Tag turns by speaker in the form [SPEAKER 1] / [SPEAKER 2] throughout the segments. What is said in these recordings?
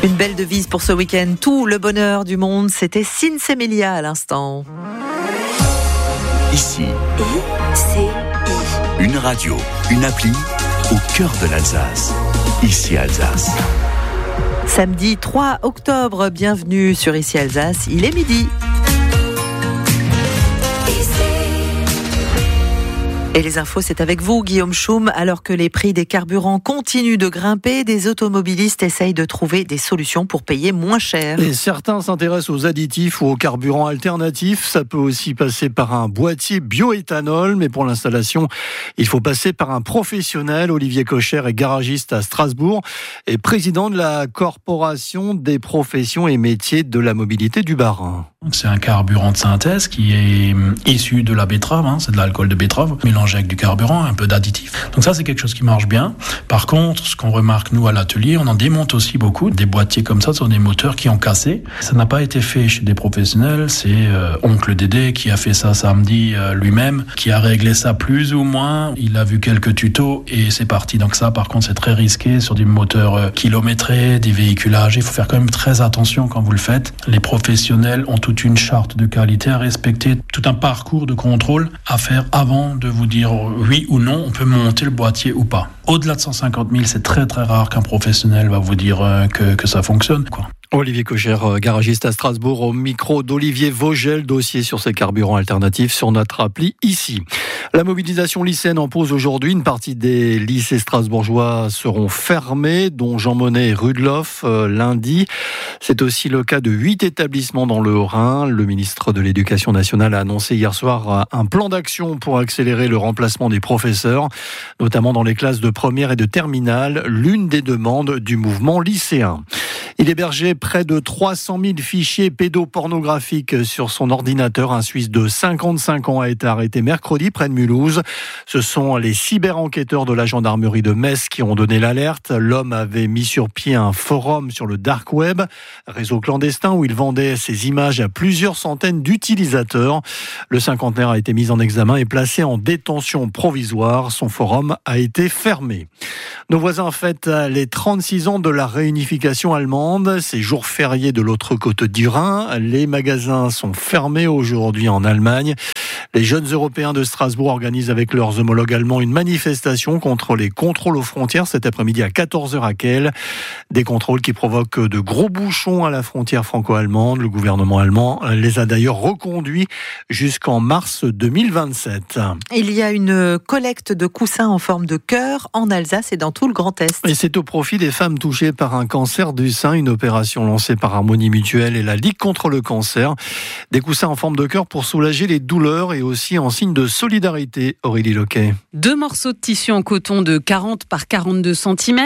[SPEAKER 1] Une belle devise pour ce week-end. Tout le bonheur du monde, c'était Sinsemilia à l'instant.
[SPEAKER 2] Ici, une radio, une appli au cœur de l'Alsace. Ici Alsace.
[SPEAKER 1] Samedi 3 octobre, bienvenue sur Ici Alsace, il est midi. Et les infos, c'est avec vous, Guillaume Schum. Alors que les prix des carburants continuent de grimper, des automobilistes essayent de trouver des solutions pour payer moins cher.
[SPEAKER 3] Et certains s'intéressent aux additifs ou aux carburants alternatifs. Ça peut aussi passer par un boîtier bioéthanol, mais pour l'installation, il faut passer par un professionnel. Olivier Kocher est garagiste à Strasbourg et président de la Corporation des professions et métiers de la mobilité du Bas-Rhin.
[SPEAKER 4] C'est un carburant de synthèse qui est issu de la betterave, c'est de l'alcool de betterave, mélangé avec du carburant, un peu d'additif. Donc ça, c'est quelque chose qui marche bien. Par contre, ce qu'on remarque, nous, à l'atelier, on en démonte aussi beaucoup. Des boîtiers comme ça sont des moteurs qui ont cassé. Ça n'a pas été fait chez des professionnels. C'est Oncle Dédé qui a fait ça samedi lui-même, qui a réglé ça plus ou moins. Il a vu quelques tutos et c'est parti. Donc ça, par contre, c'est très risqué sur des moteurs kilométrés, des véhicules âgés. Il faut faire quand même très attention quand vous le faites. Les professionnels ont toute une charte de qualité à respecter, tout un parcours de contrôle à faire avant de vous dire oui ou non, on peut monter le boîtier ou pas. Au-delà de 150 000, c'est très très rare qu'un professionnel va vous dire que ça fonctionne, quoi.
[SPEAKER 3] Olivier Kocher, garagiste à Strasbourg, au micro d'Olivier Vogel, dossier sur ces carburants alternatifs sur notre appli ici. La mobilisation lycéenne en pause aujourd'hui. Une partie des lycées strasbourgeois seront fermés, dont Jean Monnet et Rudloff lundi. C'est aussi le cas de 8 établissements dans le Haut-Rhin. Le ministre de l'Éducation nationale a annoncé hier soir un plan d'action pour accélérer le remplacement des professeurs, notamment dans les classes de première et de terminale, l'une des demandes du mouvement lycéen. Il hébergeait près de 300 000 fichiers pédopornographiques sur son ordinateur. Un Suisse de 55 ans a été arrêté mercredi près de Mulhouse. Ce sont les cyber-enquêteurs de la gendarmerie de Metz qui ont donné l'alerte. L'homme avait mis sur pied un forum sur le dark web, réseau clandestin où il vendait ses images à plusieurs centaines d'utilisateurs. Le cinquantenaire a été mis en examen et placé en détention provisoire. Son forum a été fermé. Nos voisins fêtent les 36 ans de la réunification allemande. C'est jour férié de l'autre côte du Rhin. Les magasins sont fermés aujourd'hui en Allemagne. Les jeunes Européens de Strasbourg organisent avec leurs homologues allemands une manifestation contre les contrôles aux frontières cet après-midi à 14h à Kehl. Des contrôles qui provoquent de gros bouchons à la frontière franco-allemande. Le gouvernement allemand les a d'ailleurs reconduits jusqu'en mars 2027.
[SPEAKER 1] Il y a une collecte de coussins en forme de cœur en Alsace et dans tout le Grand Est.
[SPEAKER 3] Et c'est au profit des femmes touchées par un cancer du sein, une opération lancée par Harmonie Mutuelle et la Ligue contre le cancer. Des coussins en forme de cœur pour soulager les douleurs et aussi en signe de solidarité. Aurélie Loquet.
[SPEAKER 5] 2 morceaux de tissu en coton de 40 par 42 cm,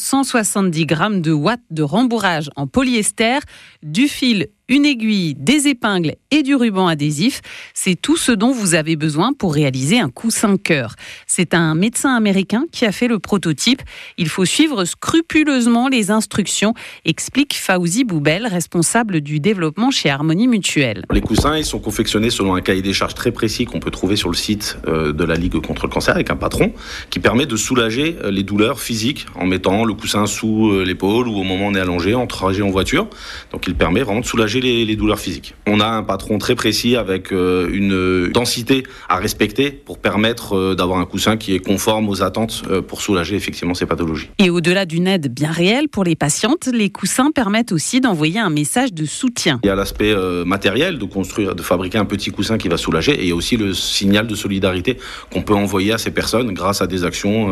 [SPEAKER 5] 170 grammes de watts de rembourrage en polyester, du fil, une aiguille, des épingles et du ruban adhésif. C'est tout ce dont vous avez besoin pour réaliser un coussin cœur. C'est un médecin américain qui a fait le prototype. Il faut suivre scrupuleusement les instructions, explique Fawzi Boubel, responsable du développement chez Harmonie Mutuelle.
[SPEAKER 6] Les coussins, ils sont confectionnés selon un cahier des charges très précis qu'on peut trouver sur le site de la Ligue contre le cancer avec un patron qui permet de soulager les douleurs physiques en mettant le coussin sous l'épaule ou au moment où on est allongé, en trajet en voiture. Donc il permet vraiment de soulager les douleurs physiques. On a un patron très précis avec une densité à respecter pour permettre d'avoir un coussin qui est conforme aux attentes pour soulager effectivement ces pathologies.
[SPEAKER 5] Et au-delà d'une aide bien réelle pour les patientes, les coussins permettent aussi d'envoyer un message de soutien.
[SPEAKER 6] Il y a l'aspect matériel de fabriquer un petit coussin qui va soulager et il y a aussi le signal de solidarité qu'on peut envoyer à ces personnes grâce à des actions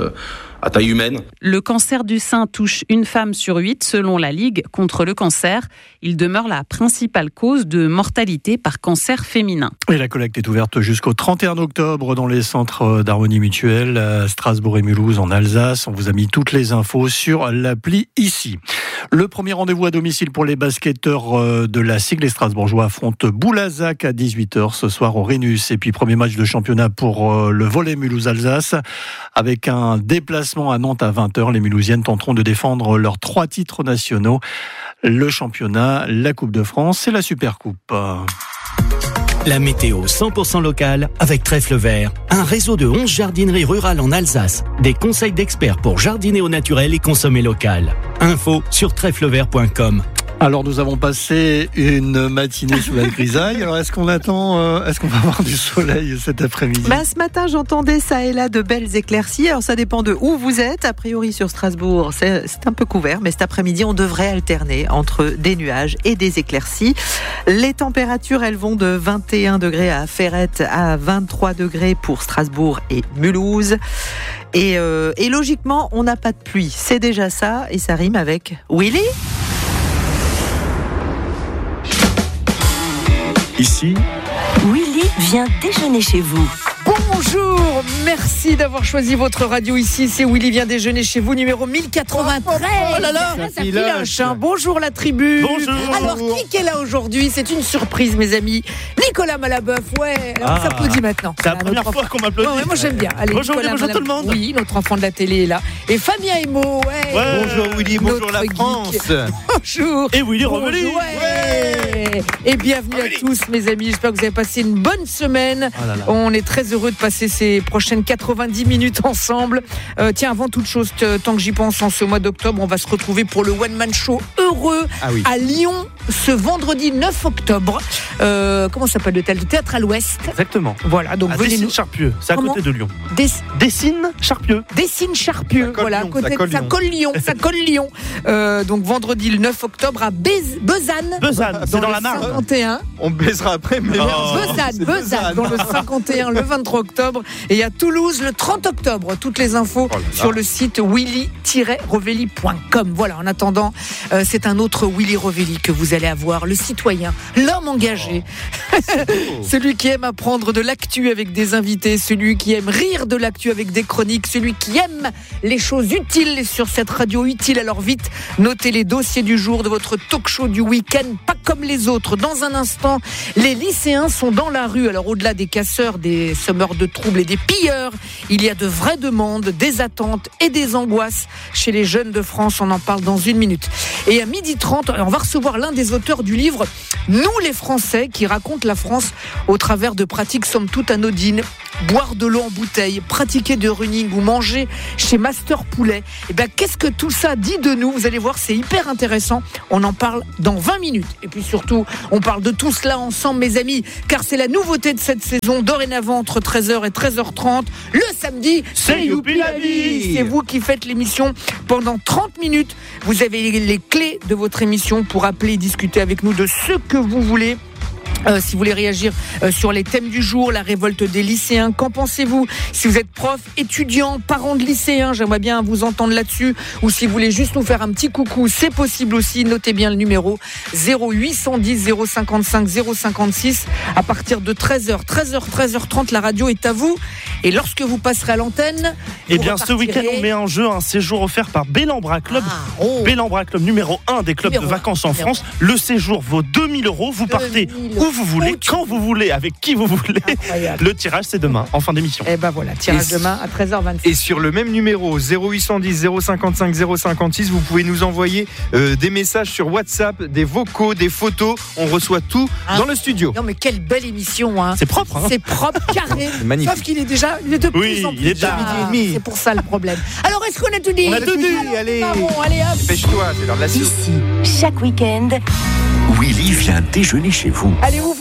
[SPEAKER 6] à taille humaine.
[SPEAKER 5] Le cancer du sein touche une femme sur 8 selon la Ligue contre le cancer. Il demeure la principale cause de mortalité par cancer féminin.
[SPEAKER 3] Et la collecte est ouverte jusqu'au 31 octobre dans les centres d'Harmonie Mutuelle à Strasbourg et Mulhouse en Alsace. On vous a mis toutes les infos sur l'appli ici. Le premier rendez-vous à domicile pour les basketteurs de la SIG. Les Strasbourgeois affrontent Boulazac à 18h ce soir au Rhenus. Et puis premier match de championnat pour le volley Mulhouse-Alsace avec un déplacement à Nantes à 20h. Les Mulhousiennes tenteront de défendre leurs 3 titres nationaux, le championnat, la Coupe de France et la Supercoupe.
[SPEAKER 7] La météo 100% locale avec Trèfle Vert, un réseau de 11 jardineries rurales en Alsace. Des conseils d'experts pour jardiner au naturel et consommer local. Info sur trèflevert.com.
[SPEAKER 3] Alors nous avons passé une matinée sous la grisaille. Alors est-ce qu'on va avoir du soleil cet après-midi ?
[SPEAKER 1] Ce matin, j'entendais ça et là de belles éclaircies. Alors ça dépend de où vous êtes. A priori sur Strasbourg, c'est un peu couvert, mais cet après-midi, on devrait alterner entre des nuages et des éclaircies. Les températures, elles vont de 21 degrés à Ferrette à 23 degrés pour Strasbourg et Mulhouse. Et logiquement, on n'a pas de pluie. C'est déjà ça et ça rime avec Willy.
[SPEAKER 2] Ici,
[SPEAKER 8] Willy vient déjeuner chez vous.
[SPEAKER 9] Bonjour, merci d'avoir choisi votre radio ici. C'est Willy vient déjeuner chez vous, numéro 1093. Oh là là, ça filoche. Bonjour la tribu.
[SPEAKER 10] Bonjour.
[SPEAKER 9] Alors, qui est là aujourd'hui ? C'est une surprise, mes amis. Nicolas Malaboeuf, on s'applaudit maintenant.
[SPEAKER 10] C'est la première fois qu'on m'applaudit.
[SPEAKER 9] Ouais, moi j'aime bien. Allez,
[SPEAKER 10] bonjour, bonjour tout le monde.
[SPEAKER 9] Oui, notre enfant de la télé est là. Et Fabien Emo,
[SPEAKER 10] bonjour Willy, bonjour la France.
[SPEAKER 9] Bonjour.
[SPEAKER 10] Et Willy revenu.
[SPEAKER 9] Et bienvenue à tous, mes amis. J'espère que vous avez passé une bonne semaine. On est très heureux de passer ces prochaines 90 minutes ensemble. Tiens, avant toute chose, tant que j'y pense, en ce mois d'octobre, on va se retrouver pour le One Man Show heureux à Lyon ce vendredi 9 octobre. Comment ça s'appelle le théâtre à l'Ouest ?
[SPEAKER 10] Exactement.
[SPEAKER 9] Voilà, donc venez nous.
[SPEAKER 10] Charpieu, c'est à côté de Lyon. Charpieu.
[SPEAKER 9] Charpieu, voilà, à côté de ça colle Lyon. Donc vendredi le 9 octobre à Besanne.
[SPEAKER 10] C'est dans la Marne.
[SPEAKER 9] 51.
[SPEAKER 3] On baisera après, mais
[SPEAKER 9] Besanne, dans le 51, le 23 octobre. Et à Toulouse, le 30 octobre. Toutes les infos sur le site willy-revelli.com. Voilà, en attendant, c'est un autre Willy Revelli que vous allez avoir, le citoyen, l'homme engagé, celui qui aime apprendre de l'actu avec des invités, celui qui aime rire de l'actu avec des chroniques, celui qui aime les choses utiles sur cette radio utile. Alors vite, notez les dossiers du jour de votre talk-show du week-end, pas comme les autres. Dans un instant, les lycéens sont dans la rue. Alors au-delà des casseurs, des semeurs de troubles et des pilleurs, il y a de vraies demandes, des attentes et des angoisses chez les jeunes de France. On en parle dans une minute. Et à 12h30, on va recevoir l'un des auteurs du livre « Nous les Français » qui raconte la France au travers de pratiques somme toute anodines. Boire de l'eau en bouteille, pratiquer de running ou manger chez Master Poulet. Et qu'est-ce que tout ça dit de nous ? Vous allez voir, c'est hyper intéressant. On en parle dans 20 minutes. Et puis surtout, on parle de tout cela ensemble, mes amis, car c'est la nouveauté de cette saison. Dorénavant, entre 13h et 13h30, le samedi, c'est Youpi la vie. C'est vous qui faites l'émission pendant 30 minutes. Vous avez les clés de votre émission pour appeler et discuter avec nous de ce que vous voulez. Si vous voulez réagir sur les thèmes du jour, la révolte des lycéens, qu'en pensez-vous ? Si vous êtes prof, étudiant, parent de lycéens, j'aimerais bien vous entendre là-dessus. Ou si vous voulez juste nous faire un petit coucou, c'est possible aussi. Notez bien le numéro 0810 055 056. À partir de 13h30, la radio est à vous. Et lorsque vous passerez à l'antenne,
[SPEAKER 10] ce week-end, on met en jeu un séjour offert par Bellambra Club. Bellambra Club, numéro 1 des clubs de vacances en France. Le séjour vaut 2000 €. Vous partez où vous voulez, quand vous voulez, avec qui vous voulez. Incroyable. Le tirage, c'est demain, en fin d'émission.
[SPEAKER 9] Et voilà, tirage demain à 13h26.
[SPEAKER 11] Et sur le même numéro, 0810 055 056, vous pouvez nous envoyer des messages sur WhatsApp, des vocaux, des photos. On reçoit tout dans le studio.
[SPEAKER 9] Non, mais quelle belle émission, hein.
[SPEAKER 10] C'est propre, hein.
[SPEAKER 9] C'est propre, carré.
[SPEAKER 11] C'est magnifique.
[SPEAKER 9] Sauf qu'il est déjà de plus en plus.
[SPEAKER 10] Il est déjà
[SPEAKER 11] midi et demi.
[SPEAKER 9] C'est pour ça le problème. Alors, est-ce qu'on a tout dit ?
[SPEAKER 11] On a tout dit, allez.
[SPEAKER 9] Allez, hop.
[SPEAKER 11] Dépêche-toi, c'est l'heure de la soupe.
[SPEAKER 8] Ici, chaque week-end,
[SPEAKER 2] Willy vient déjeuner chez vous.
[SPEAKER 9] Allez, ouvre